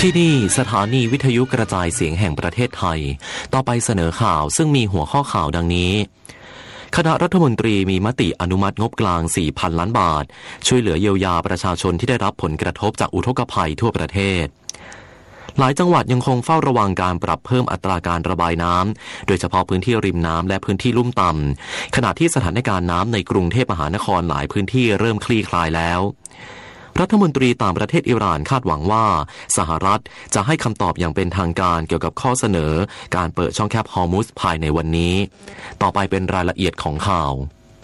ที่นี่สถานีวิทยุกระจายเสียงแห่งประเทศไทยต่อไปเสนอข่าวซึ่งมีหัวข้อข่าวดังนี้คณะรัฐมนตรีมีมติอนุมัติงบกลาง 4,000 ล้านบาทช่วยเหลือเยียวยาประชาชนที่ได้รับผลกระทบจากอุทกภัยทั่วประเทศหลายจังหวัดยังคงเฝ้าระวังการปรับเพิ่มอัตราการระบายน้ำโดยเฉพาะพื้นที่ริมน้ำและพื้นที่ลุ่มต่ำขณะที่สถานการณ์น้ำในกรุงเทพมหานครหลายพื้นที่เริ่มคลี่คลายแล้วรัฐมนตรีต่างประเทศอิหร่านคาดหวังว่าสหรัฐจะให้คำตอบอย่างเป็นทางการเกี่ยวกับข้อเสนอการเปิดช่องแคบฮอร์มุซภายในวันนี้ต่อไปเป็นรายละเอียดของข่าว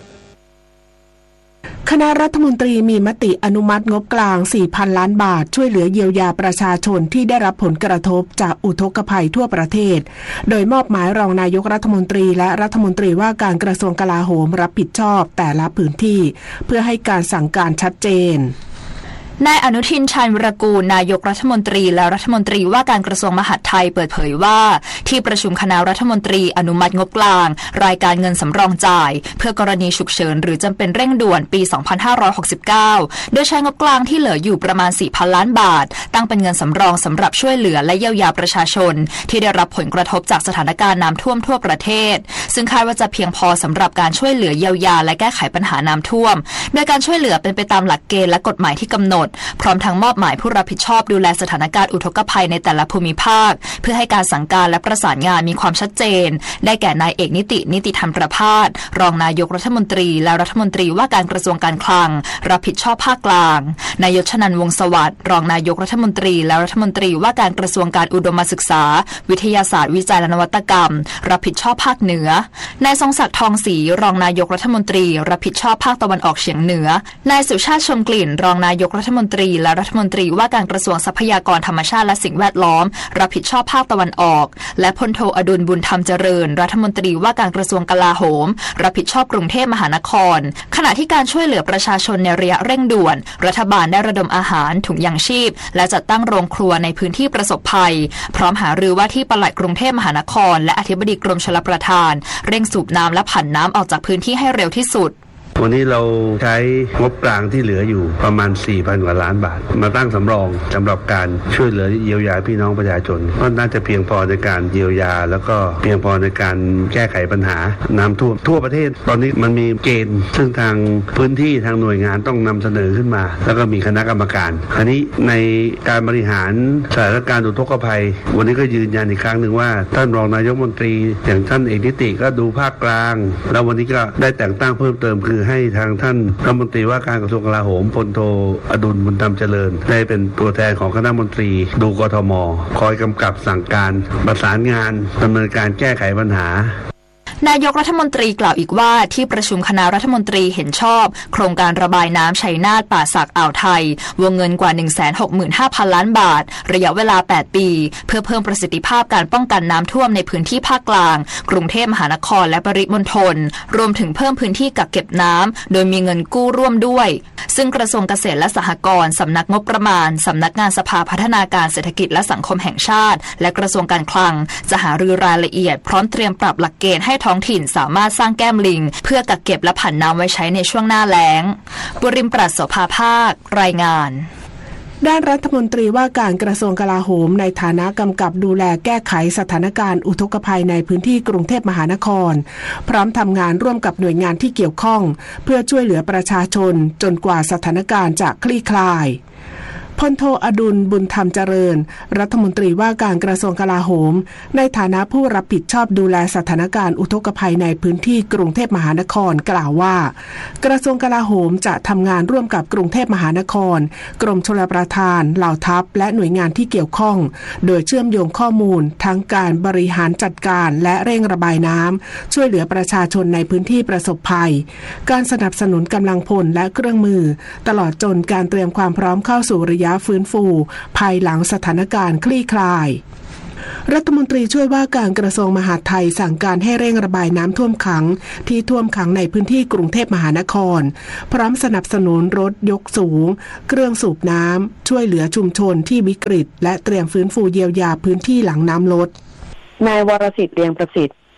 คณะรัฐมนตรีมีมติอนุมัติงบกลาง 4,000 ล้านบาทช่วยเหลือเยียวยาประชาชนที่ได้รับผลกระทบจากอุทกภัยทั่วประเทศโดยมอบหมายรองนายกรัฐมนตรีและรัฐมนตรีว่าการกระทรวงกลาโหมรับผิดชอบแต่ละพื้นที่เพื่อให้การสั่งการชัดเจนนายอนุทินชาญวิรากูลนายกรัฐมนตรีและรัฐมนตรีว่าการกระทรวงมหาดไทยเปิดเผยว่าที่ประชุมคณะรัฐมนตรีอนุมัติงบกลางรายการเงินสำรองจ่ายเพื่อกรณีฉุกเฉินหรือจำเป็นเร่งด่วนปี 2569 โดยใช้งบกลางที่เหลืออยู่ประมาณ 4,000 ล้านบาทตั้งเป็นเงินสำรองสำหรับช่วยเหลือและเยียวยาประชาชนที่ได้รับผลกระทบจากสถานการณ์น้ำท่วมทั่วประเทศซึ่งคาดว่าจะเพียงพอสำหรับการช่วยเหลือเยียวยาและแก้ไขปัญหาน้ำท่วมโดยการช่วยเหลือเป็นไปตามหลักเกณฑ์และกฎหมายที่กำหนดพร้อมทั้งมอบหมายผู้รับผิดชอบดูแลสถานการณ์อุทกภัยในแต่ละภูมิภาคเพื่อให้การสั่งการและประสานงานมีความชัดเจนได้แก่นายเอกนิติธรรมประภาสรองนายกรัฐมนตรีและรัฐมนตรีว่าการกระทรวงการคลังรับผิดชอบภาคกลางนายชนันท์วงศ์สวัสดิ์รองนายกรัฐมนตรีและรัฐมนตรีว่าการกระทรวงการอุดมศึกษาวิทยาศาสตร์วิจัยและนวัตกรรมรับผิดชอบภาคเหนือนายทรงศักดิ์ทองศรีรองนายกรัฐมนตรีรับผิดชอบภาคตะวันออกเฉียงเหนือนายสุชาติชมกลิ่นรองนายกรัฐมนตรีและรัฐมนตรีว่าการกระทรวงทรัพยากรธรรมชาติและสิ่งแวดล้อมรับผิดชอบภาคตะวันออกและพลโทอดุลบุญธรรมเจริญรัฐมนตรีว่าการกระทรวงกลาโหมรับผิดชอบกรุงเทพมหานครขณะที่การช่วยเหลือประชาชนในระยะเร่งด่วนรัฐบาลได้ระดมอาหารถุงยางชีพและจัดตั้งโรงครัวในพื้นที่ประสบภัยพร้อมหารือว่าที่ปลัดกรุงเทพมหานครและอธิบดีกรมชลประทานเร่งสูบน้ำและผันน้ำออกจากพื้นที่ให้เร็วที่สุดวันนี้เราใช้งบกลางที่เหลืออยู่ประมาณ 4,000 กว่าล้านบาทมาตั้งสำรองสำหรับการช่วยเหลือเยียวยาพี่น้องประชาชนก็น่าจะเพียงพอในการเยียวยาแล้วก็เพียงพอในการแก้ไขปัญหาน้ำท่วมทั่วประเทศตอนนี้มันมีเกณฑ์ซึ่งทางพื้นที่ทางหน่วยงานต้องนำเสนอขึ้นมาแล้วก็มีคณะกรรมการคราวนี้ในการบริหารสถานการณ์อุทกภัยวันนี้ก็ยืนยันอีกครั้งหนึ่งว่าท่านรองนายกรัฐมนตรีอย่างท่านเอกนิติก็ดูภาคกลางแล้ววันนี้ก็ได้แต่งตั้งเพิ่มเติมคือให้ทางท่านรัฐมนตรีว่าการกระทรวงกลาโหมพลโทอดุลบุญธรรมเจริญได้เป็นตัวแทนของคณะมนตรีดูกทม.คอยกำกับสั่งการประสานงานดำเนินการแก้ไขปัญหานายกรัฐมนตรีกล่าวอีกว่าที่ประชุมคณะรัฐมนตรีเห็นชอบโครงการระบายน้ำชัยนาทป่าสักอ่าวไทยวงเงินกว่า 165,000 ล้านบาทระยะเวลา8ปีเพื่อเพิ่มประสิทธิภาพการป้องกันน้ำท่วมในพื้นที่ภาคกลางกรุงเทพมหานครและปริมณฑลรวมถึงเพิ่มพื้นที่กักเก็บน้ำโดยมีเงินกู้ร่วมด้วยซึ่งกระทรวงเกษตรและสหกรณ์สำนักงบประมาณสำนักงานสภาพัฒนาการเศรษฐกิจและสังคมแห่งชาติและกระทรวงการคลังจะหารือรายละเอียดพร้อมเตรียมปรับหลักเกณฑ์ให้ท้องถิ่นสามารถสร้างแก้มลิงเพื่อกักเก็บและผันน้ำไว้ใช้ในช่วงหน้าแล้งบุริมปราศโสภาภาครายงานด้านรัฐมนตรีว่าการกระทรวงกลาโหมในฐานะกำกับดูแลแก้ไขสถานการณ์อุทกภัยในพื้นที่กรุงเทพมหานครพร้อมทำงานร่วมกับหน่วยงานที่เกี่ยวข้องเพื่อช่วยเหลือประชาชนจนกว่าสถานการณ์จะคลี่คลายพลโทอดุลบุญธรรมเจริญรัฐมนตรีว่าการกระทรวงกลาโหมในฐานะผู้รับผิดชอบดูแลสถานการณ์อุทกภัยในพื้นที่กรุงเทพมหานครกล่าวว่ากระทรวงกลาโหมจะทำงานร่วมกับกรุงเทพมหานครกรมชลประทานเหล่าทัพและหน่วยงานที่เกี่ยวข้องโดยเชื่อมโยงข้อมูลทั้งการบริหารจัดการและเร่งระบายน้ำช่วยเหลือประชาชนในพื้นที่ประสบภัยการสนับสนุนกำลังพลและเครื่องมือตลอดจนการเตรียมความพร้อมเข้าสู่ระยะฟื้นฟูภายหลังสถานการณ์คลี่คลายรัฐมนตรีช่วยว่าการกระทรวงมหาดไทยสั่งการให้เร่งระบายน้ำท่วมขังที่ท่วมขังในพื้นที่กรุงเทพมหานครพร้อมสนับสนุนรถยกสูงเครื่องสูบน้ำช่วยเหลือชุมชนที่วิกฤตและเตรียมฟื้นฟูเยียวยาพื้นที่หลังน้ำลดนายวรสิทธิ์เรียงประสิทธิ์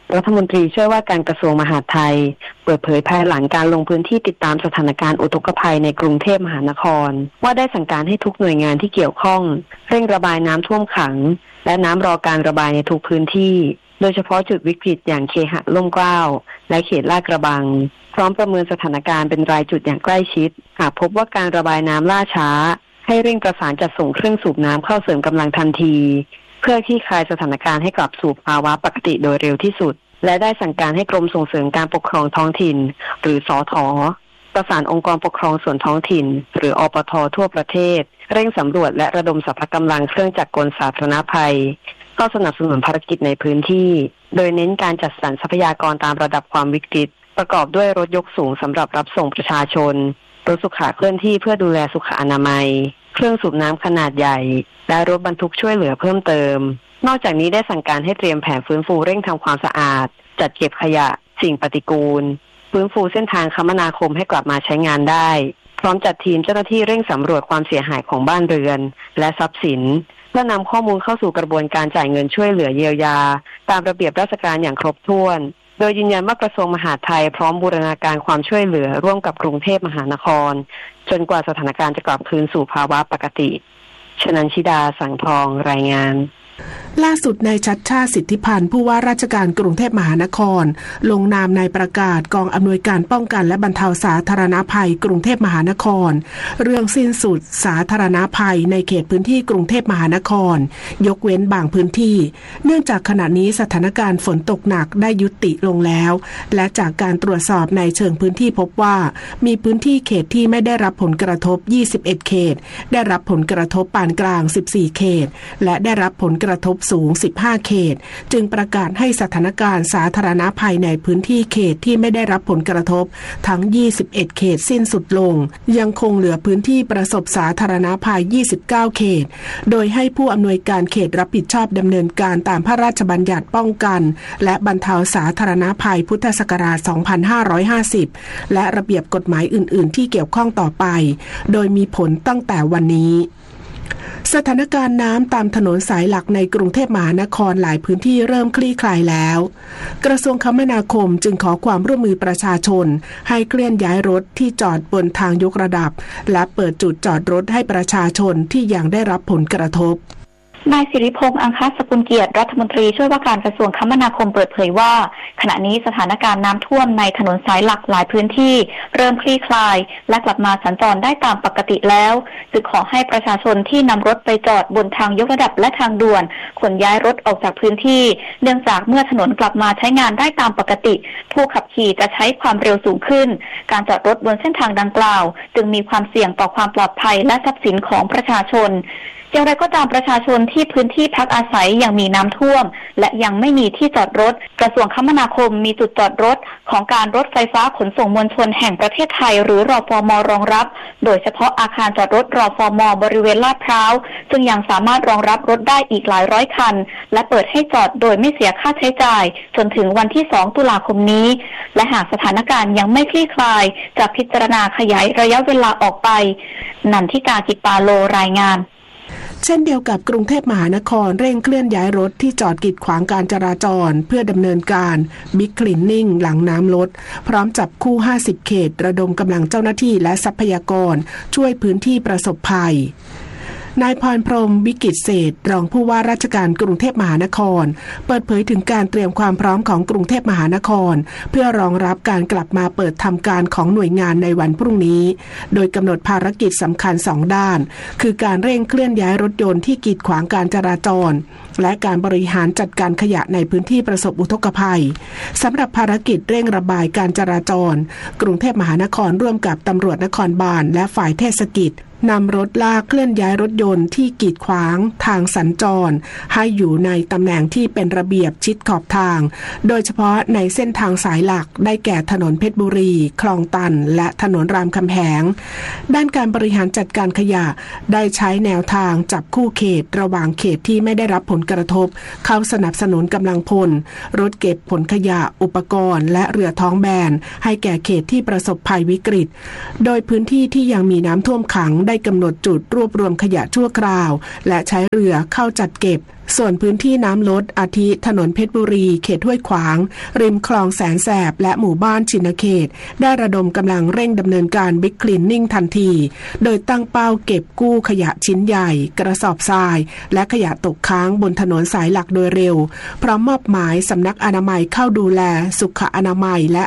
รัฐมนตรีช่วยว่าการกระทรวงมหาดไทยเปิดเผยภายหลังการลงพื้นที่ติดตามสถานการณ์อุทกภัยในกรุงเทพมหานครว่าได้สั่งการให้ทุกหน่วยงานที่เกี่ยวข้องเร่งระบายน้ำท่วมขังและน้ำรอการระบายในทุกพื้นที่โดยเฉพาะจุดวิกฤตอย่างเคหะร่มเกล้าและเขตลาดกระบังพร้อมประเมินสถานการณ์เป็นรายจุดอย่างใกล้ชิดหากพบว่าการระบายน้ำล่าช้าให้เร่งประสานจัดส่งเครื่องสูบน้ำเข้าเสริมกำลังทันทีเพื่อคลี่คลายสถานการณ์ให้กลับสู่ภาวะปกติโดยเร็วที่สุดและได้สั่งการให้กรมส่งเสริมการปกครองท้องถิ่นหรือสท.ประสานองค์กรปกครองส่วนท้องถิ่นหรืออปท.ทั่วประเทศเร่งสำรวจและระดมสรรพกำลังเครื่องจักรกลสาธารณภัยเข้าสนับสนุนภารกิจในพื้นที่โดยเน้นการจัดสรรทรัพยากรตามระดับความวิกฤตประกอบด้วยรถยกสูงสำหรับรับส่งประชาชนรถสุขาเคลื่อนที่เพื่อดูแลสุขอนามัยเครื่องสูบน้ำขนาดใหญ่และรถบรรทุกช่วยเหลือเพิ่มเติมนอกจากนี้ได้สั่งการให้เตรียมแผนฟื้นฟูเร่งทำความสะอาดจัดเก็บขยะสิ่งปฏิกูลฟื้นฟูเส้นทางคมนาคมให้กลับมาใช้งานได้พร้อมจัดทีมเจ้าหน้าที่เร่งสำรวจความเสียหายของบ้านเรือนและทรัพย์สินเพื่อนำข้อมูลเข้าสู่กระบวนการจ่ายเงินช่วยเหลือเยียวยาตามระเบียบราชการอย่างครบถ้วนโดยยืนยันว่ากระทรวงมหาดไทยพร้อมบูรณาการความช่วยเหลือร่วมกับกรุงเทพมหานครจนกว่าสถานการณ์จะกลับคืนสู่ภาวะปกติชนันชิดาสังทองรายงานล่าสุดนายชัชชาติสิทธิพันธ์ผู้ว่าราชการกรุงเทพมหานครลงนามในประกาศกองอำนวยการป้องกันและบรรเทาสาธารณภัยกรุงเทพมหานครเรื่องสิ้นสุดสาธารณภัยในเขตพื้นที่กรุงเทพมหานครยกเว้นบางพื้นที่เนื่องจากขณะนี้สถานการณ์ฝนตกหนักได้ยุติลงแล้วและจากการตรวจสอบในเชิงพื้นที่พบว่ามีพื้นที่เขตที่ไม่ได้รับผลกระทบ21เขตได้รับผลกระทบปานกลาง14เขตและได้รับผลกระทบสูง15เขตจึงประกาศให้สถานการณ์สาธารณภัยในพื้นที่เขตที่ไม่ได้รับผลกระทบทั้ง21เขตสิ้นสุดลงยังคงเหลือพื้นที่ประสบสาธารณภัย29เขตโดยให้ผู้อำนวยการเขตรับผิดชอบดำเนินการตามพระราชบัญญัติป้องกันและบรรเทาสาธารณภัยพุทธศักราช2550และระเบียบกฎหมายอื่นๆที่เกี่ยวข้องต่อไปโดยมีผลตั้งแต่วันนี้สถานการณ์น้ำตามถนนสายหลักในกรุงเทพมหานครหลายพื้นที่เริ่มคลี่คลายแล้วกระทรวงคมนาคมจึงขอความร่วมมือประชาชนให้เคลื่อนย้ายรถที่จอดบนทางยกระดับและเปิดจุดจอดรถให้ประชาชนที่ยังได้รับผลกระทบนายสิริพงษ์อังคสกุลเกียรติรัฐมนตรีช่วยว่าการกระทรวงคมนาคมเปิดเผยว่าขณะนี้สถานการณ์น้ำท่วมในถนนสายหลักหลายพื้นที่เริ่มคลี่คลายและกลับมาสัญจรได้ตามปกติแล้วจึงขอให้ประชาชนที่นำรถไปจอดบนทางยกระดับและทางด่วนขนย้ายรถออกจากพื้นที่เนื่องจากเมื่อถนนกลับมาใช้งานได้ตามปกติผู้ขับขี่จะใช้ความเร็วสูงขึ้นการจอดรถบนเส้นทางดังกล่าวจึงมีความเสี่ยงต่อความปลอดภัยและทรัพย์สินของประชาชนอย่างไรก็ตามประชาชนที่พื้นที่พักอาศัยยังมีน้ำท่วมและยังไม่มีที่จอดรถกระทรวงคมนาคมมีจุดจอดรถของการรถไฟฟ้าขนส่งมวลชนแห่งประเทศไทยหรือรฟม.รองรับโดยเฉพาะอาคารจอดรถรฟม.บริเวณลาดพร้าวซึ่งยังสามารถรองรับรถได้อีกหลายร้อยคันและเปิดให้จอดโดยไม่เสียค่าใช้จ่ายจนถึงวันที่2ตุลาคมนี้และหากสถานการณ์ยังไม่คลี่คลายจะพิจารณาขยายระยะเวลาออกไปนันทิกา กิปปาโลรายงานเช่นเดียวกับกรุงเทพมหานครเร่งเคลื่อนย้ายรถที่จอดกีดขวางการจราจรเพื่อดำเนินการบิ๊กคลีนนิ่งหลังน้ำลดพร้อมจับคู่50เขตระดมกำลังเจ้าหน้าที่และทรัพยากรช่วยพื้นที่ประสบภัยนายพรพรหมวิกิตเศรษฐ์รองผู้ว่าราชการกรุงเทพมหานครเปิดเผยถึงการเตรียมความพร้อมของกรุงเทพมหานครเพื่อรองรับการกลับมาเปิดทำการของหน่วยงานในวันพรุ่งนี้โดยกำหนดภารกิจสำคัญ2ด้านคือการเร่งเคลื่อนย้ายรถยนต์ที่กีดขวางการจราจรและการบริหารจัดการขยะในพื้นที่ประสบอุทกภัยสำหรับภารกิจเร่งระบายการจราจรกรุงเทพมหานครร่วมกับตำรวจนครบาลและฝ่ายเทศกิจนำรถลากเคลื่อนย้ายรถยนต์ที่กีดขวางทางสัญจรให้อยู่ในตำแหน่งที่เป็นระเบียบชิดขอบทางโดยเฉพาะในเส้นทางสายหลักได้แก่ถนนเพชรบุรีคลองตันและถนนรามคำแหงด้านการบริหารจัดการขยะได้ใช้แนวทางจับคู่เขตระหว่างเขตที่ไม่ได้รับผลกระทบเข้าสนับสนุนกำลังพลรถเก็บผลขยะอุปกรณ์และเรือท้องแบนให้แก่เขตที่ประสบภัยวิกฤตโดยพื้นที่ที่ยังมีน้ำท่วมขังได้ไม่กำหนดจุดรวบรวมขยะชั่วคราวและใช้เรือเข้าจัดเก็บส่วนพื้นที่น้ำลดอาทิถนนเพชรบุรีเขตห้วยขวางริมคลองแสนแสบและหมู่บ้านชินเขตได้ระดมกำลังเร่งดำเนินการบิ๊กคลีนนิ่งทันทีโดยตั้งเป้าเก็บกู้ขยะชิ้นใหญ่กระสอบทรายและขยะตกค้างบนถนนสายหลักโดยเร็วพร้อมมอบหมายสำนักอนามัยเข้าดูแลสุขอนามัยและ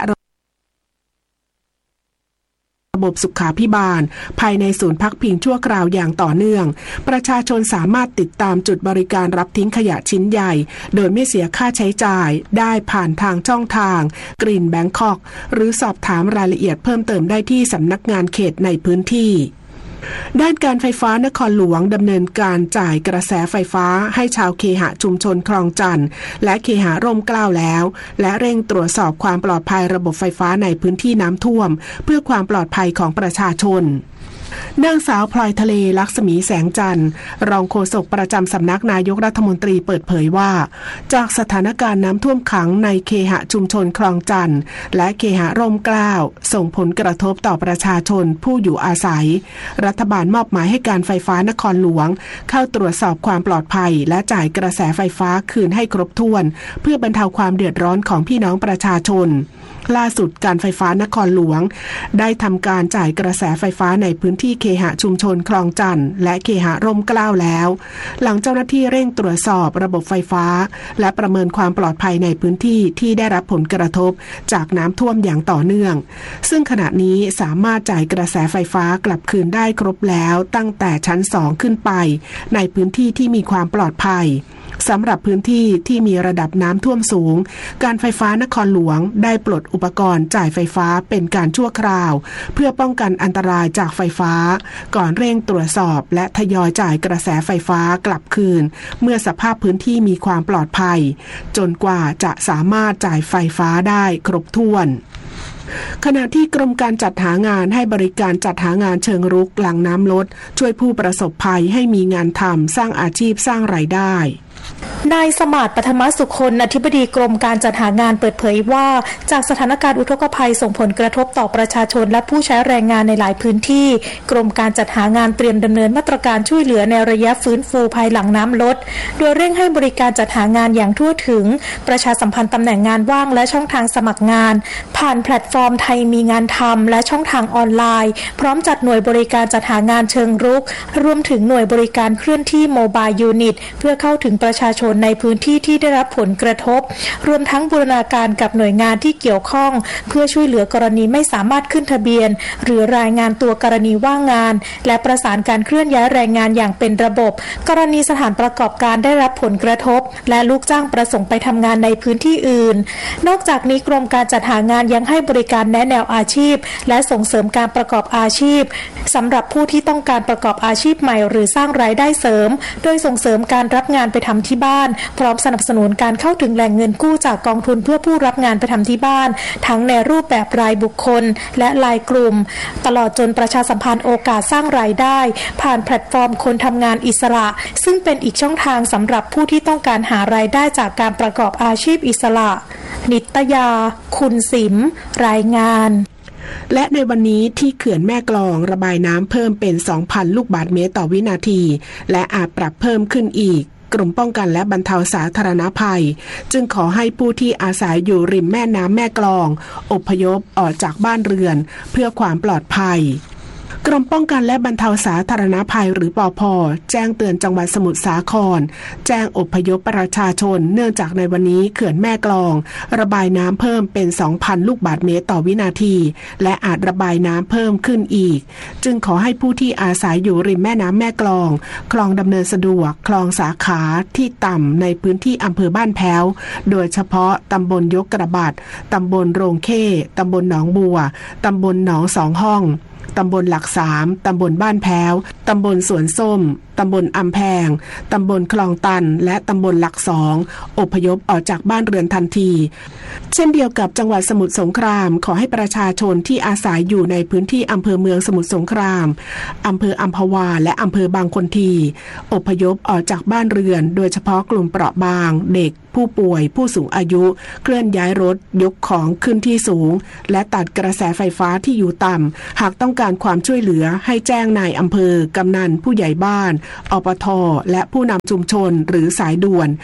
ระบบสุขาภิบาลภายในศูนย์พักพิงชั่วคราวอย่างต่อเนื่องประชาชนสามารถติดตามจุดบริการรับทิ้งขยะชิ้นใหญ่โดยไม่เสียค่าใช้จ่ายได้ผ่านทางช่องทางกรีนแบงคอกหรือสอบถามรายละเอียดเพิ่มเติมได้ที่สำนักงานเขตในพื้นที่ด้านการไฟฟ้านครหลวงดำเนินการจ่ายกระแสไฟฟ้าให้ชาวเคหะชุมชนคลองจันทร์และเคหะร่มเกล้าแล้วและเร่งตรวจสอบความปลอดภัยระบบไฟฟ้าในพื้นที่น้ำท่วมเพื่อความปลอดภัยของประชาชนนางสาวพลอยทะเลลักษมีแสงจันทร์รองโฆษกประจำสำนักนายกรัฐมนตรีเปิดเผยว่าจากสถานการณ์น้ำท่วมขังในเคหะชุมชนคลองจันทร์และเคหะร่มเกล้าส่งผลกระทบต่อประชาชนผู้อยู่อาศัยรัฐบาลมอบหมายให้การไฟฟ้านครหลวงเข้าตรวจสอบความปลอดภัยและจ่ายกระแสไฟฟ้าคืนให้ครบถ้วนเพื่อบรรเทาความเดือดร้อนของพี่น้องประชาชนล่าสุดการไฟฟ้านครหลวงได้ทำการจ่ายกระแสไฟฟ้าในพื้นที่เคหะชุมชนคลองจันทร์และเคหะร่มเกล้าแล้วหลังเจ้าหน้าที่เร่งตรวจสอบระบบไฟฟ้าและประเมินความปลอดภัยในพื้นที่ที่ได้รับผลกระทบจากน้ำท่วมอย่างต่อเนื่องซึ่งขณะนี้สามารถจ่ายกระแสไฟฟ้ากลับคืนได้ครบแล้วตั้งแต่ชั้น2ขึ้นไปในพื้นที่ที่มีความปลอดภัยสำหรับพื้นที่ที่มีระดับน้ำท่วมสูงการไฟฟ้านครหลวงได้ปลดอุปกรณ์จ่ายไฟฟ้าเป็นการชั่วคราวเพื่อป้องกันอันตรายจากไฟฟ้าก่อนเร่งตรวจสอบและทยอยจ่ายกระแสไฟฟ้ากลับคืนเมื่อสภาพพื้นที่มีความปลอดภัยจนกว่าจะสามารถจ่ายไฟฟ้าได้ครบถ้วนขณะที่กรมการจัดหางานให้บริการจัดหางานเชิงรุกหลังน้ำลดช่วยผู้ประสบภัยให้มีงานทำสร้างอาชีพสร้างรายได้นายสมาร์ท ปฐมสุคนอธิบดีกรมการจัดหางานเปิดเผยว่าจากสถานการณ์อุทกภัยส่งผลกระทบต่อประชาชนและผู้ใช้แรงงานในหลายพื้นที่กรมการจัดหางานเตรียมดำเนินมาตรการช่วยเหลือในระยะฟื้นฟูภายหลังน้ำลดโดยเร่งให้บริการจัดหางานอย่างทั่วถึงประชาสัมพันธ์ตำแหน่งงานว่างและช่องทางสมัครงานผ่านแพลตฟอร์มไทยมีงานทำและช่องทางออนไลน์พร้อมจัดหน่วยบริการจัดหางานเชิงรุกรวมถึงหน่วยบริการเคลื่อนที่โมบายยูนิตเพื่อเข้าถึงประชาชนในพื้นที่ที่ได้รับผลกระทบรวมทั้งบูรณาการกับหน่วยงานที่เกี่ยวข้องเพื่อช่วยเหลือกรณีไม่สามารถขึ้นทะเบียนหรือรายงานตัวกรณีว่างงานและประสานการเคลื่อนย้ายแรงงานอย่างเป็นระบบกรณีสถานประกอบการได้รับผลกระทบและลูกจ้างประสงค์ไปทำงานในพื้นที่อื่นนอกจากนี้กรมการจัดหางานยังให้บริการแนะแนวอาชีพและส่งเสริมการประกอบอาชีพสำหรับผู้ที่ต้องการประกอบอาชีพใหม่หรือสร้างรายได้เสริมโดยส่งเสริมการรับงานไปทำที่บ้านพร้อมสนับสนุนการเข้าถึงแหล่งเงินกู้จากกองทุนเพื่อผู้รับงานไปทำที่บ้านทั้งในรูปแบบรายบุคคลและรายกลุ่มตลอดจนประชาสัมพันธ์โอกาสสร้างรายได้ผ่านแพลตฟอร์มคนทำงานอิสระซึ่งเป็นอีกช่องทางสำหรับผู้ที่ต้องการหารายได้จากการประกอบอาชีพอิสระนิตยาคุณสิมรายงานและในวันนี้ที่เขื่อนแม่กลองระบายน้ำเพิ่มเป็น 2,000 ลูกบาศก์เมตรต่อวินาทีและอาจปรับเพิ่มขึ้นอีกกรมป้องกันและบรรเทาสาธารณภัยจึงขอให้ผู้ที่อาศัยอยู่ริมแม่น้ำแม่กลองอพยพออกจากบ้านเรือนเพื่อความปลอดภัยกรมป้องกันและบรรเทาสาธารณภัยหรือปภ.แจ้งเตือนจังหวัดสมุทรสาครแจ้งอพยพประชาชนเนื่องจากในวันนี้เขื่อนแม่กลองระบายน้ำเพิ่มเป็น 2,000 ลูกบาศก์เมตรต่อวินาทีและอาจระบายน้ำเพิ่มขึ้นอีกจึงขอให้ผู้ที่อาศัยอยู่ริมแม่น้ำแม่กลองคลองดำเนินสะดวกคลองสาขาที่ต่ำในพื้นที่อำเภอบ้านแพ้วโดยเฉพาะตำบลยกกระบาดตำบลโรงเข้ตำบลหนองบัวตำบลหนองสองห้องตำบลหลัก3ตำบลบ้านแพ้วตำบลสวนส้มตำบลอำแพงตำบลคลองตันและตำบลหลักสองอพยพออกจากบ้านเรือนทันทีเช่นเดียวกับจังหวัดสมุทรสงครามขอให้ประชาชนที่อาศัยอยู่ในพื้นที่อำเภอเมืองสมุทรสงครามอำเภออัมพวาและอำเภอบางคนทีอพยพออกจากบ้านเรือนโดยเฉพาะกลุ่มเปราะบางเด็กผู้ป่วยผู้สูงอายุเคลื่อนย้ายรถยกของขึ้นที่สูงและตัดกระแสไฟฟ้าที่อยู่ต่ำหากต้องการความช่วยเหลือให้แจ้งนายอำเภอกำนันผู้ใหญ่บ้านอบต.และผู้นำชุมชนหรือสายด่วน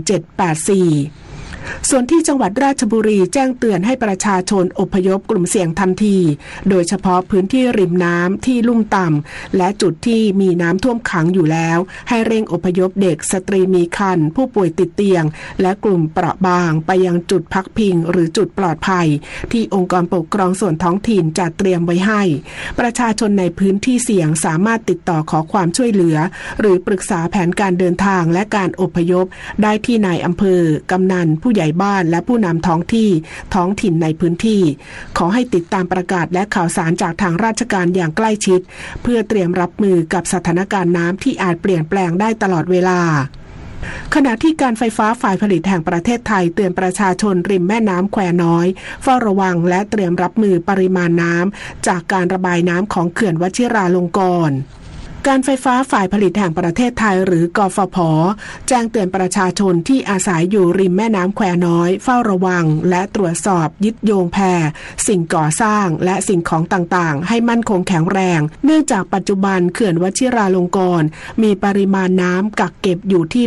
1784ส่วนที่จังหวัดราชบุรีแจ้งเตือนให้ประชาชนอพยพกลุ่มเสี่ยงทันทีโดยเฉพาะพื้นที่ริมน้ำที่ลุ่มต่ำและจุดที่มีน้ำท่วมขังอยู่แล้วให้เร่งอพยพเด็กสตรีมีครรภ์ผู้ป่วยติดเตียงและกลุ่มเปราะบางไปยังจุดพักพิงหรือจุดปลอดภัยที่องค์กรปกครองส่วนท้องถิ่นจัดเตรียมไว้ให้ประชาชนในพื้นที่เสี่ยงสามารถติดต่อขอความช่วยเหลือหรือปรึกษาแผนการเดินทางและการอพยพได้ที่นายอำเภอกำนันผู้ใหญ่บ้านและผู้นำท้องถิ่นในพื้นที่ขอให้ติดตามประกาศและข่าวสารจากทางราชการอย่างใกล้ชิดเพื่อเตรียมรับมือกับสถานการณ์น้ำที่อาจเปลี่ยนแปลงได้ตลอดเวลาขณะที่การไฟฟ้าฝ่ายผลิตแห่งประเทศไทยเตือนประชาชนริมแม่น้ำแควน้อยเฝ้าระวังและเตรียมรับมือปริมาณน้ำจากการระบายน้ำของเขื่อนวชิราลงกรณ์การไฟฟ้าฝ่ายผลิตแห่งประเทศไทยหรือกฟผ.แจ้งเตือนประชาชนที่อาศัยอยู่ริมแม่น้ำแควน้อยเฝ้าระวังและตรวจสอบยึดโยงแพสิ่งก่อสร้างและสิ่งของต่างๆให้มั่นคงแข็งแรงเนื่องจากปัจจุบันเขื่อนวชิราลงกรณ์มีปริมาณน้ำกักเก็บอยู่ที่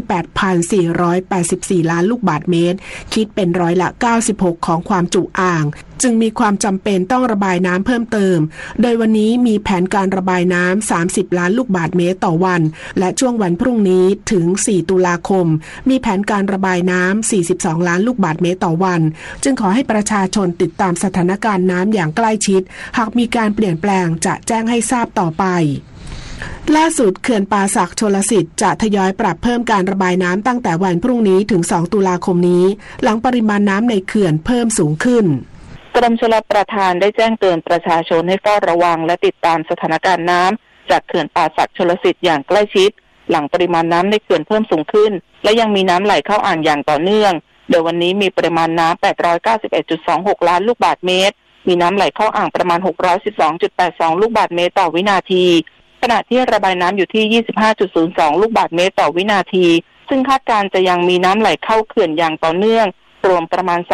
8,484 ล้านลูกบาศก์เมตรคิดเป็นร้อยละ 96 ของความจุอ่างจึงมีความจำเป็นต้องระบายน้ำเพิ่มเติมโดยวันนี้มีแผนการระบายน้ำ30 ล้านลูกบาศก์เมตรต่อวันและช่วงวันพรุ่งนี้ถึง4ตุลาคมมีแผนการระบายน้ำ42ล้านลูกบาศก์เมตรต่อวันจึงขอให้ประชาชนติดตามสถานการณ์น้ำอย่างใกล้ชิดหากมีการเปลี่ยนแปลงจะแจ้งให้ทราบต่อไปล่าสุดเขื่อนป่าสักชลสิทธิ์จะทยอยปรับเพิ่มการระบายน้ำตั้งแต่วันพรุ่งนี้ถึง2ตุลาคมนี้หลังปริมาณน้ำในเขื่อนเพิ่มสูงขึ้นกรมชลประทานได้แจ้งเตือนประชาชนให้เฝ้าระวังและติดตามสถานการณ์น้ำจากเขื่อนป่าสักชลสิทธิ์อย่างใกล้ชิดหลังปริมาณน้ำในเขื่อนเพิ่มสูงขึ้นและยังมีน้ำไหลเข้าอ่างอย่างต่อเนื่องโดยวันนี้มีปริมาณน้ำ 891.26 ล้านลูกบาศก์เมตรมีน้ำไหลเข้าอ่างประมาณ 612.82 ลูกบาศก์เมตรต่อวินาทีขณะที่ระบายน้ำอยู่ที่ 25.02 ลูกบาศก์เมตรต่อวินาทีซึ่งคาดการณ์จะยังมีน้ำไหลเข้าเขื่อนอย่างต่อเนื่องรวมประมาณ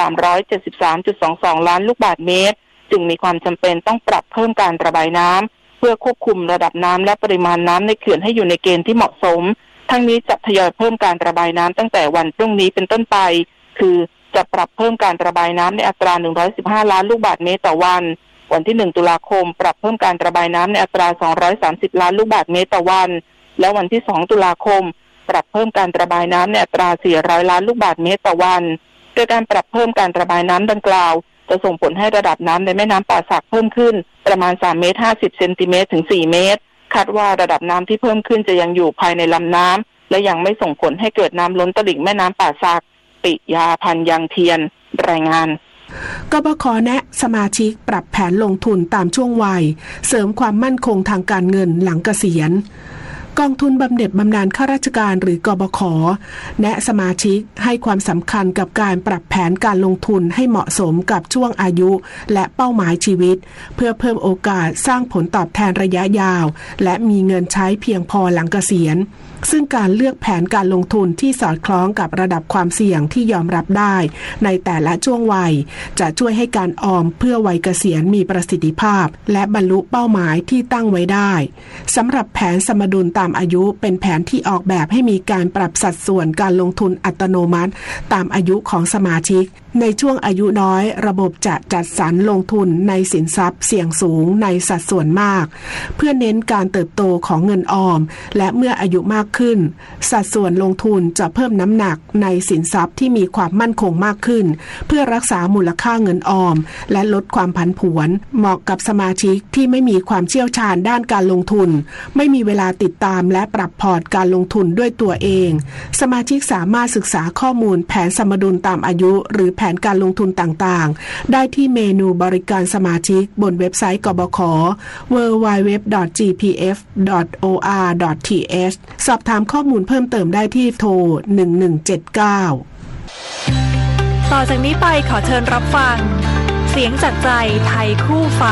373.22 ล้านลูกบาศก์เมตรจึงมีความจำเป็นต้องปรับเพิ่มการระบายน้ำเพื่อควบคุมระดับน้ำและปริมาณน้ำในเขื่อนให้อยู่ในเกณฑ์ที่เหมาะสมทั้งนี้จะทยอยเพิ่มการระบายน้ำตั้งแต่วันพรุ่งนี้เป็นต้นไปคือจะปรับเพิ่มการระบายน้ำในอัตรา115ล้านลูกบาศก์เมตรต่อวันที่1ตุลาคมปรับเพิ่มการระบายน้ำในอัตรา230ล้านลูกบาศก์เมตรต่อวันและวันที่2ตุลาคมปรับเพิ่มการระบายน้ำในอัตรา400ล้านลูกบาศก์เมตรต่อวันโดยการปรับเพิ่มการระบายน้ำดังกล่าวจะส่งผลให้ระดับน้ำในแม่น้ำป่าสักเพิ่มขึ้นประมาณ3 เมตร 50 เซนติเมตรถึง 4 เมตรคาดว่าระดับน้ำที่เพิ่มขึ้นจะยังอยู่ภายในลำน้ำและยังไม่ส่งผลให้เกิดน้ำล้นตลิ่งแม่น้ำป่าสักปิยาพันธ์ยังเทียนรายงานกบข.แนะสมาชิกปรับแผนลงทุนตามช่วงวัยเสริมความมั่นคงทางการเงินหลังเกษียณกองทุนบำเหน็จบำนาญข้าราชการหรือกบข.แนะสมาชิกให้ความสำคัญกับการปรับแผนการลงทุนให้เหมาะสมกับช่วงอายุและเป้าหมายชีวิตเพื่อเพิ่มโอกาสสร้างผลตอบแทนระยะยาวและมีเงินใช้เพียงพอหลังเกษียณซึ่งการเลือกแผนการลงทุนที่สอดคล้องกับระดับความเสี่ยงที่ยอมรับได้ในแต่ละช่วงวัยจะช่วยให้การออมเพื่อวัยเกษียณมีประสิทธิภาพและบรรลุเป้าหมายที่ตั้งไว้ได้สำหรับแผนสมดุลตามอายุเป็นแผนที่ออกแบบให้มีการปรับสัดส่วนการลงทุนอัตโนมัติตามอายุของสมาชิกในช่วงอายุน้อยระบบจะจัดสรรลงทุนในสินทรัพย์เสี่ยงสูงในสัดส่วนมากเพื่อเน้นการเติบโตของเงินออมและเมื่ออายุมากขึ้นสัดส่วนลงทุนจะเพิ่มน้ำหนักในสินทรัพย์ที่มีความมั่นคงมากขึ้นเพื่อรักษามูลค่าเงินออมและลดความผันผวนเหมาะกับสมาชิกที่ไม่มีความเชี่ยวชาญด้านการลงทุนไม่มีเวลาติดตามและปรับพอร์ตการลงทุนด้วยตัวเองสมาชิกสามารถศึกษาข้อมูลแผนสมดุลตามอายุหรือแผนการลงทุนต่างๆได้ที่เมนูบริการสมาชิกบนเว็บไซต์กบข. www.gpf.or.th สอบถามข้อมูลเพิ่มเติมได้ที่โทร1179 ต่อจากนี้ไปขอเชิญรับฟังเสียงจากใจไทยคู่ฟ้า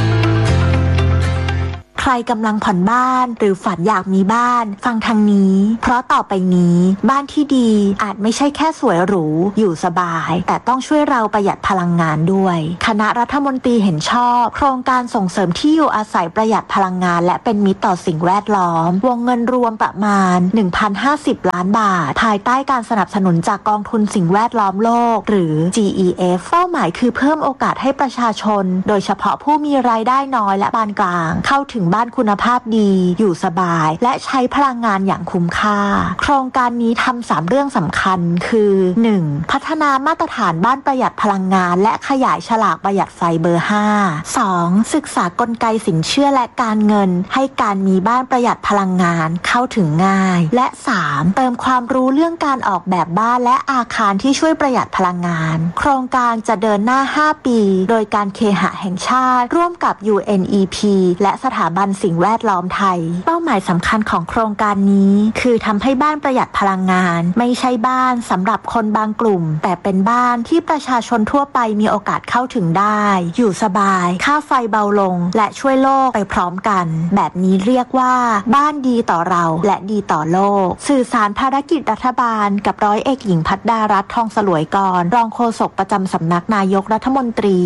ใครกำลังผ่อนบ้านหรือฝันอยากมีบ้านฟังทางนี้เพราะต่อไปนี้บ้านที่ดีอาจไม่ใช่แค่สวยหรูอยู่สบายแต่ต้องช่วยเราประหยัดพลังงานด้วยคณะรัฐมนตรีเห็นชอบโครงการส่งเสริมที่อยู่อาศัยประหยัดพลังงานและเป็นมิตรต่อสิ่งแวดล้อมวงเงินรวมประมาณ 1,050 ล้านบาทภายใต้การสนับสนุนจากกองทุนสิ่งแวดล้อมโลกหรือ GEF เป้าหมายคือเพิ่มโอกาสให้ประชาชนโดยเฉพาะผู้มีรายได้น้อยและปานกลางเข้าถึงบ้านคุณภาพดีอยู่สบายและใช้พลังงานอย่างคุ้มค่าโครงการนี้ทำ3 เรื่องสำคัญคือ 1. พัฒนามาตรฐานบ้านประหยัดพลังงานและขยายฉลากประหยัดไฟเบอร์ 5 2. ศึกษากลไกสินเชื่อและการเงินให้การมีบ้านประหยัดพลังงานเข้าถึงง่ายและ 3. เติมความรู้เรื่องการออกแบบบ้านและอาคารที่ช่วยประหยัดพลังงานโครงการจะเดินหน้า5 ปีโดยการเคหะแห่งชาติร่วมกับ UNEP และสถาบันสิ่งแวดล้อมไทยเป้าหมายสำคัญของโครงการนี้คือทำให้บ้านประหยัดพลังงานไม่ใช่บ้านสำหรับคนบางกลุ่มแต่เป็นบ้านที่ประชาชนทั่วไปมีโอกาสเข้าถึงได้อยู่สบายค่าไฟเบาลงและช่วยโลกไปพร้อมกันแบบนี้เรียกว่าบ้านดีต่อเราและดีต่อโลกสื่อสารภารกิจรัฐบาลกับร้อยเอกหญิงภัทรดารัตน์ทองสลวยกรรองโฆษกประจำสำนักนายกรัฐมนตรี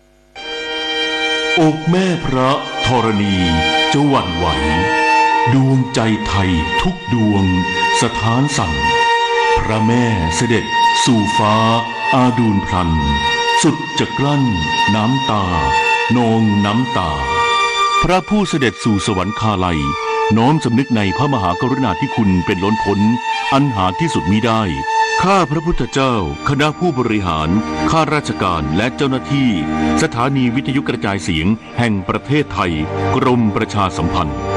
อกแม่พระธรณีจะหวั่นไหวดวงใจไทยทุกดวงสถานสั่นพระแม่เสด็จสู่ฟ้าอาดูลพลันสุดจะกลั้นน้ำตานองน้ำตาพระผู้เสด็จสู่สวรรคาลัยน้อมสำนึกในพระมหากรุณาธิคุณเป็นล้นพ้นอันหาที่สุดมิได้ข้าพระพุทธเจ้าคณะผู้บริหารข้าราชการและเจ้าหน้าที่สถานีวิทยุกระจายเสียงแห่งประเทศไทยกรมประชาสัมพันธ์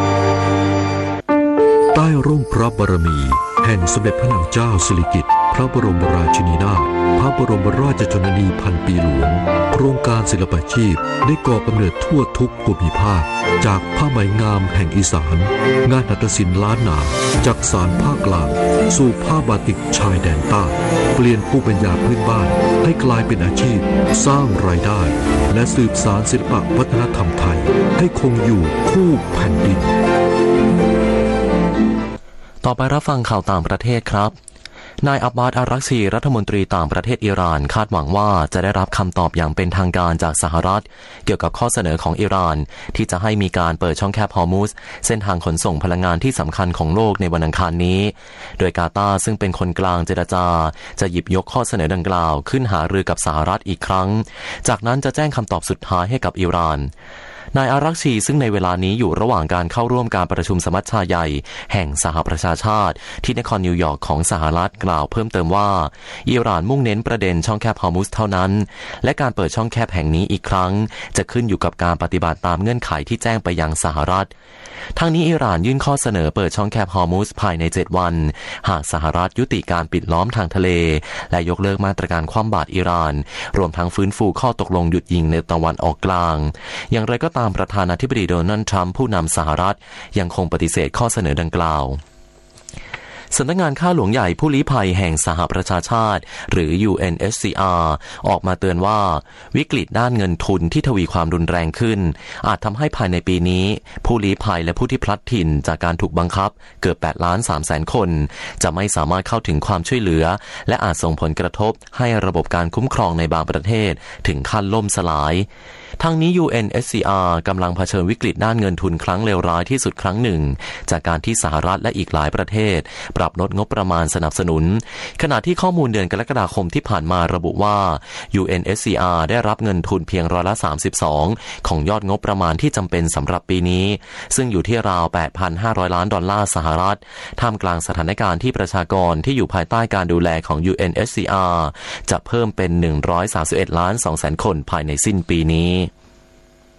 ใต้ร่มพระบารมีแห่งสมเด็จพระนางเจ้าสิริกิติ์พระบรมราชินีนาถพระบรมราชชนนีพันปีหลวงโครงการศิลปาชีพได้ก่อกำเนิดทั่วทุกภูมิภาคจากผ้าไหมงามแห่งอีสานงานหัตถศิลป์ล้านนาจากสานภาคกลางสู่ผ้าบาติกชายแดนใต้เปลี่ยนภูมิปัญญาพื้นบ้านให้กลายเป็นอาชีพสร้างรายได้และสืบสานศิลปวัฒนธรรมไทยให้คงอยู่คู่แผ่นดินต่อไปรับฟังข่าวต่างประเทศครับนายอับบาส อารักชีรัฐมนตรีต่างประเทศอิหร่านคาดหวังว่าจะได้รับคำตอบอย่างเป็นทางการจากสหรัฐเกี่ยวกับข้อเสนอของอิหร่านที่จะให้มีการเปิดช่องแคบฮอร์มุซเส้นทางขนส่งพลังงานที่สำคัญของโลกในวันอังคารนี้โดยกาตาร์ซึ่งเป็นคนกลางเจรจาจะหยิบยกข้อเสนอดังกล่าวขึ้นหารือกับสหรัฐอีกครั้งจากนั้นจะแจ้งคำตอบสุดท้ายให้กับอิหร่านนายอารักชีซึ่งในเวลานี้อยู่ระหว่างการเข้าร่วมการประชุมสมัชชาใหญ่แห่งสหประชาชาติที่นครนิวยอร์กของสหรัฐกล่าวเพิ่มเติมว่าอิหร่านมุ่งเน้นประเด็นช่องแคบฮอร์มุซเท่านั้นและการเปิดช่องแคบแห่งนี้อีกครั้งจะขึ้นอยู่กับการปฏิบัติตามเงื่อนไขที่แจ้งไปยังสหรัฐทั้งนี้อิหร่านยื่นข้อเสนอเปิดช่องแคบฮอร์มุซภายใน7วันหากสหรัฐยุติการปิดล้อมทางทะเลและยกเลิกมาตรการคว่ำบาตรอิหร่านรวมทั้งฟื้นฟูข้อตกลงหยุดยิงในตะวันออกกลางอย่างไรก็ตามประธานาธิบดีโดนัลด์ทรัมป์ผู้นำสหรัฐยังคงปฏิเสธข้อเสนอดังกล่าวสำนักงานข้าหลวงใหญ่ผู้ลี้ภัยแห่งสหประชาชาติหรือ UNHCR ออกมาเตือนว่าวิกฤตด้านเงินทุนที่ทวีความรุนแรงขึ้นอาจทำให้ภายในปีนี้ผู้ลี้ภัยและผู้ที่พลัดถิ่นจากการถูกบังคับเกือบ 8,300,000 คนจะไม่สามารถเข้าถึงความช่วยเหลือและอาจส่งผลกระทบให้ระบบการคุ้มครองในบางประเทศถึงขั้นล่มสลายทั้งนี้ UNHCR กำลังเผชิญวิกฤตด้านเงินทุนครั้งเลวร้ายที่สุดครั้งหนึ่งจากการที่สหรัฐและอีกหลายประเทศปรับลดงบประมาณสนับสนุนขณะที่ข้อมูลเดือนกรกฎาคมที่ผ่านมาระบุว่า UNHCR ได้รับเงินทุนเพียง32%ของยอดงบประมาณที่จำเป็นสำหรับปีนี้ซึ่งอยู่ที่ราว 8,500 ล้านดอลลาร์สหรัฐท่ามกลางสถานการณ์ที่ประชากรที่อยู่ภายใต้การดูแลของ UNHCR จะเพิ่มเป็น131.2 ล้านคนภายในสิ้นปีนี้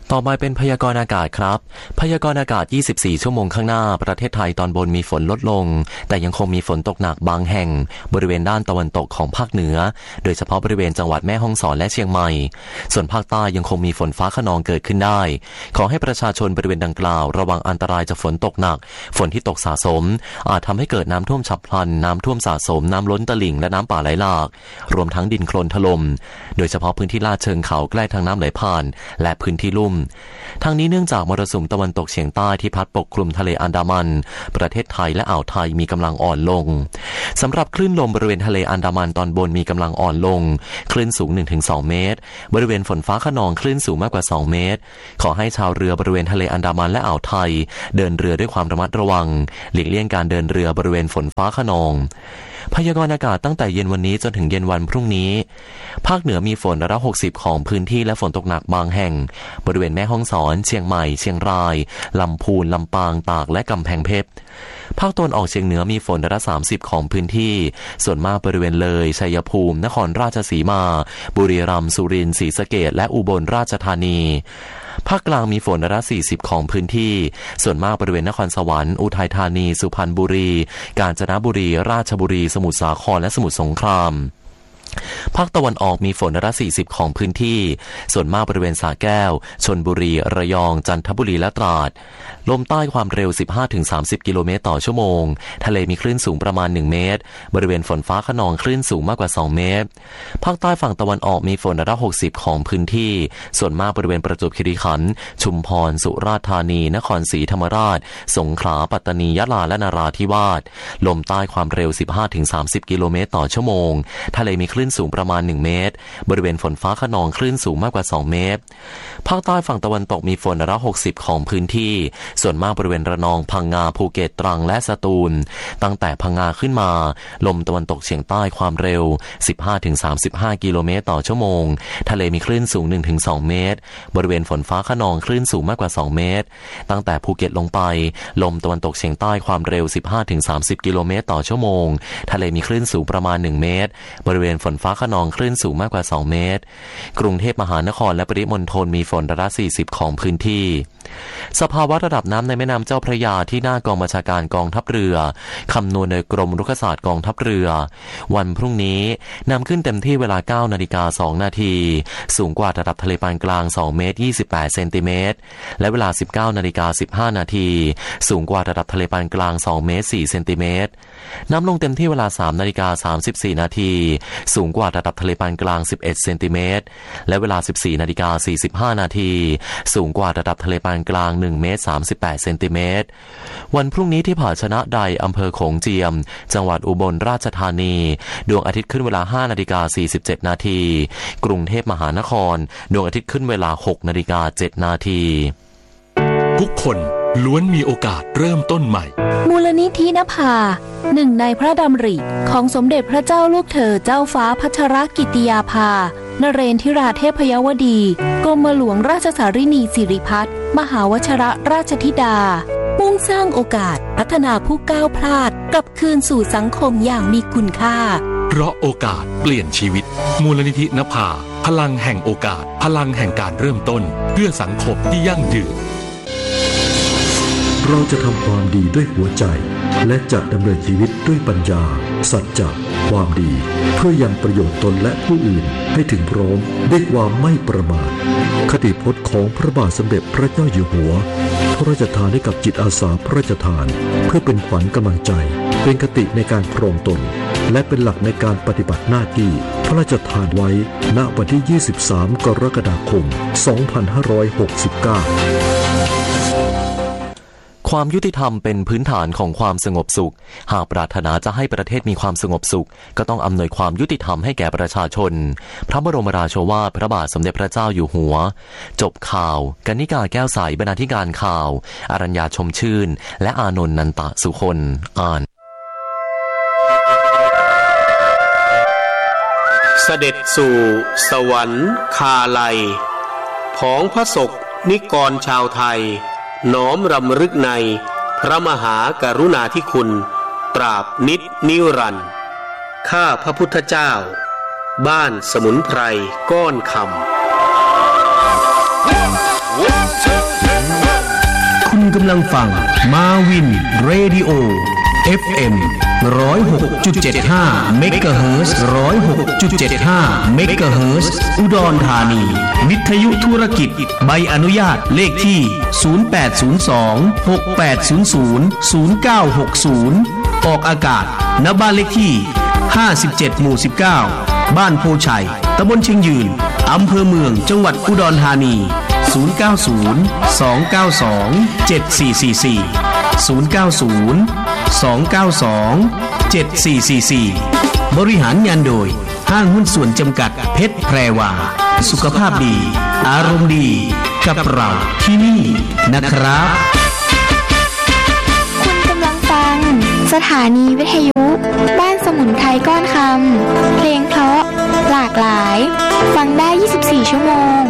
ต่อไปเป็นพยากรณ์อากาศครับพยากรณ์อากาศ24ชั่วโมงข้างหน้าประเทศไทยตอนบนมีฝนลดลงแต่ยังคงมีฝนตกหนักบางแห่งบริเวณด้านตะวันตกของภาคเหนือโดยเฉพาะบริเวณจังหวัดแม่ฮ่องสอนและเชียงใหม่ส่วนภาคใต้ยังคงมีฝนฟ้าคะนองเกิดขึ้นได้ขอให้ประชาชนบริเวณดังกล่าวระวังอันตรายจากฝนตกหนักฝนที่ตกสะสมอาจทำให้เกิดน้ำท่วมฉับพลันน้ำท่วมสะสมน้ำล้นตลิ่งและน้ำป่าไหลหลากรวมทั้งดินโคลนถล่มโดยเฉพาะพื้นที่ลาดเชิงเขาใกล้ทางน้ำไหลผ่านและพื้นที่ลุ่มทั้งนี้เนื่องจากมรสุมตะวันตกเฉียงใต้ที่พัดปกคลุมทะเลอันดามันประเทศไทยและอ่าวไทยมีกำลังอ่อนลงสำหรับคลื่นลมบริเวณทะเลอันดามันตอนบนมีกำลังอ่อนลงคลื่นสูง 1-2 เมตรบริเวณฝนฟ้าคะนองคลื่นสูงมากกว่า2 เมตรขอให้ชาวเรือบริเวณทะเลอันดามันและอ่าวไทยเดินเรือด้วยความระมัดระวังหลีกเลี่ยงการเดินเรือบริเวณฝนฟ้าคะนองพยากรณ์อากาศตั้งแต่เย็นวันนี้จนถึงเย็นวันพรุ่งนี้ภาคเหนือมีฝน160ของพื้นที่และฝนตกหนักบางแห่งบริเวณแม่ฮ่องสอนเชียงใหม่เชียงรายลำพูนลำปางตากและกำแพงเพชรภาคตะวันออกเฉียงเหนือมีฝน30ของพื้นที่ส่วนมากบริเวณเลยชัยภูมินครราชสีมาบุรีรัมย์สุรินทร์ศรีสะเกษและอุบลราชธานีภาคกลางมีฝน40ของพื้นที่ส่วนมากบริเวณนครสวรรค์อุทัยธานีสุพรรณบุรีกาญจนบุรีราชบุรีสมุทรสาครและสมุทรสงครามภาคตะวันออกมีฝน40ของพื้นที่ส่วนมากบริเวณสระแก้วชลบุรีระยองจันทบุรีและตราดลมใต้ความเร็ว 15-30 กิโลเมตรต่อชั่วโมงทะเลมีคลื่นสูงประมาณ1 เมตรบริเวณฝนฟ้าคะนองคลื่นสูงมากกว่า2 เมตรภาคใต้ฝั่งตะวันออกมีฝน60ของพื้นที่ส่วนมากบริเวณประจวบคีรีขันธ์ชุมพรสุราษฎร์ธานีนครศรีธรรมราชสงขลาปัตตานียะลาและนราธิวาสลมใต้ความเร็ว 15-30 กิโลเมตรต่อชั่วโมงทะเลมีคลื่นสูงประมาณ1 เมตรบริเวณฝนฟ้าคะนองคลื่นสูงมากกว่า2 เมตรภาคใต้ฝั่งตะวันตกมีฝน60ของพื้นที่ส่วนมากบริเวณระนองพังงาภูเก็ตตรังและสตูลตั้งแต่พังงาขึ้นมาลมตะวันตกเฉียงใต้ความเร็ว 15-35 กิโลเมตรต่อชั่วโมงทะเลมีคลื่นสูง 1-2 เมตรบริเวณฝนฟ้าคะนองคลื่นสูงมากกว่า2 เมตรตั้งแต่ภูเก็ตลงไปลมตะวันตกเฉียงใต้ความเร็ว 15-30 กิโลเมตรต่อชั่วโมงทะเลมีคลื่นสูงประมาณ1 เมตรบริเวณฝนฟ้าคะนองคลื่นสูงมากกว่า2 เมตรกรุงเทพมหานครและปริมณฑลมีฝน40ของพื้นที่สภาวะระดับน้ำในแม่น้ำเจ้าพระยาที่หน้ากองบัญชาการกองทัพเรือคำนวณโดยกรมรุกขศาสตร์กองทัพเรือวันพรุ่งนี้นำขึ้นเต็มที่เวลา 9:02 น.สูงกว่าระดับทะเลปานกลาง2 เมตร 28 เซนติเมตรและเวลา 19:15 น.สูงกว่าระดับทะเลปานกลาง2 เมตร 4 เซนติเมตรน้ำลงเต็มที่เวลา 3:34 น.สูงกว่าระดับทะเลปานกลาง11 เซนติเมตรและเวลา 14:45 น.สูงกว่าระดับทะเลปานกลาง1 เมตร 38 เซนติเมตรวันพรุ่งนี้ที่ผาชนะใดอำเภอโขงเจียมจังหวัดอุบลราชธานีดวงอาทิตย์ขึ้นเวลา 5:47 น.กรุงเทพมหานครดวงอาทิตย์ขึ้นเวลา 6:07 น. ทุกคนล้วนมีโอกาสเริ่มต้นใหม่มูลนิธินภาหนึ่งในพระดำริของสมเด็จพระเจ้าลูกเธอเจ้าฟ้าพัชรกิติยาภานเรนทิราเทพยวดีกรมหลวงราชสารินีสิริพัฒน์มหาวชิรราชธิดามุ่งสร้างโอกาสพัฒนาผู้ก้าวพลาดกลับคืนสู่สังคมอย่างมีคุณค่าเพราะโอกาสเปลี่ยนชีวิตมูลนิธินภาพลังแห่งโอกาสพลังแห่งการเริ่มต้นเพื่อสังคมที่ยั่งยืนเราจะทำความดีด้วยหัวใจและจะดำเนินชีวิตด้วยปัญญาสัจจะความดีเพื่อยังประโยชน์ตนและผู้อื่นให้ถึงพร้อมด้วยความไม่ประมาทคติพจน์ของพระบาทสมเด็จพระเจ้าอยู่หัวพระราชทานให้กับจิตอาสาพระราชทานเพื่อเป็นขวัญกำลังใจเป็นคติในการครองตนและเป็นหลักในการปฏิบัติหน้าที่พระราชทานไว้ณวันที่ 23 กรกฎาคม 2569 ความยุติธรรมเป็นพื้นฐานของความสงบสุขหากปรารถนาจะให้ประเทศมีความสงบสุขก็ต้องอำนวยความยุติธรรมให้แก่ประชาชนพระบรมราโชวาทพระบาทสมเด็จพระเจ้าอยู่หัวจบข่าวกนิกาแก้วใสบรรณาธิการข่าวอรัญญาชมชื่นและอานนท์นันตะสุคนอ่านเสด็จสู่สวรรค์คาลัยผองพระศกนิกรชาวไทยน้อมรำลึกในพระมหากรุณาธิคุณตราบนิจนิรันดร์ข้าพระพุทธเจ้าบ้านสมุนไพรก้อนคำกำลังฟังมาวินเรดิโอ FM 106.75 เมกะเฮิรตซ์ 106.75 เมกะเฮิรตซ์อุดรธานีวิทยุธุรกิจใบอนุญาตเลขที่ 0802-6800-0960 ออกอากาศณบ้านเลขที่ 57 หมู่ 19 บ้านโพชัย ตำบลเชียงยืน อำเภอเมือง จังหวัดอุดรธานี 090-292-7444 090-292-7444 บริหารงานโดยห้างหุ้นส่วนจำกัดเพชรแพรวาสุขภาพดีอารมณ์ดีกับเราที่นี่นะครับคุณกำลังฟังสถานีวิทยุบ้านสมุนไพรก้อนคำเพลงเพราะหลากหลายฟังได้24ชั่วโมง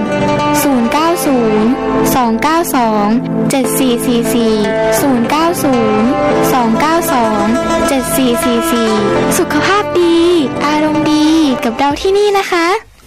090-292-7444 สุขภาพดีอารมณ์ดีกับเราที่นี่นะคะ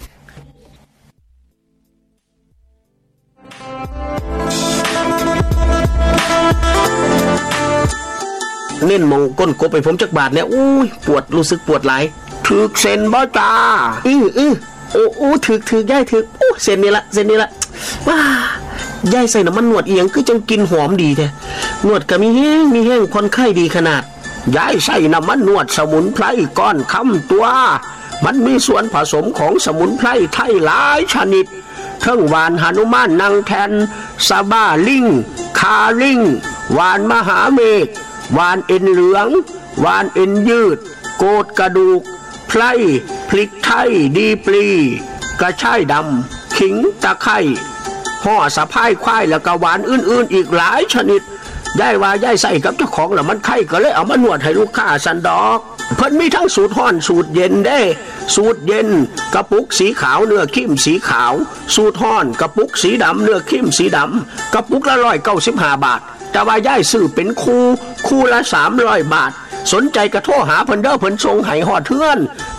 เน้นมองก้นกบไปผมจักบาทเนี่ยอุ้ยปวดรู้สึกปวดหลายถึกเส้นบ่จ้าโอ้ถึกย่ายถึกโอ้เส้นนี้ละว้าย่ายใส่น้ำมันนวดเอียงคือจังกินหอมดีแท้นวดก็มีแห้งคนไข้ดีขนาดย่ายใส่น้ำมันนวดสมุนไพรก้อนคำตัวมันมีส่วนผสมของสมุนไพรไทยหลายชนิดทั้งหวานหนุมานนางแทนซาบ้าลิงคาลิงหวานมหาเมฆหวานเอ็นเหลืองหวานเอ็นยืดโกดกระดูกไพรพริกไทยดีปลีกระชายดำขิงตะไคร้ห่อสะพายควายแล้วก็หวานอื่นๆอีกหลายชนิดย่ายว่าย่ายใส่กับเจ้าของแล้วมันไข้ก็เลยเอามานวดให้ลูกค้าสันดอกเพิ่นมีทั้งสูตรร้อนสูตรเย็นได้สูตรเย็นกระปุกสีขาวเนื้อเข้มสีขาวสูตรร้อนกระปุกสีดำเนื้อเข้มสีดำกระปุกละ195 บาทแต่ว่าย่ายซื้อเป็นคู่ละ300 บาทสนใจกระโทรหาเพิ่นเด้อเพิ่นส่งให้ฮอดเทือน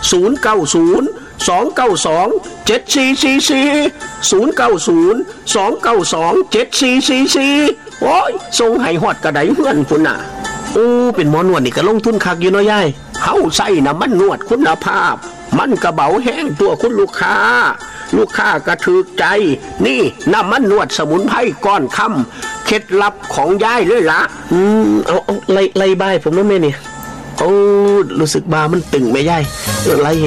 090-292-7444 โอ้ยส่งให้ฮอดกระไดเฮือนพุ่นน่ะโอ้เป็นหมอนวดนี่ก็ลงทุนคักอยู่เนาะยายเฮาใส่น้ำมันนวดคุณภาพมันกระเบาแห้งตัวคุณลูกค้าก็ถูกใจนี่น้ำมันนวดสมุนไพรก้อนคำเคล็ดลับของยายเลยล่ะเอาไล่บ้ายผมนะแม่นี่โอ้รู้สึกบามันตึงไหมยายไล่